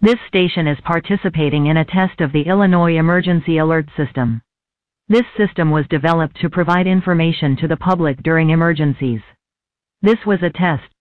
This station is participating in a test of the Illinois Emergency Alert System. This system was developed to provide information to the public during emergencies. This was a test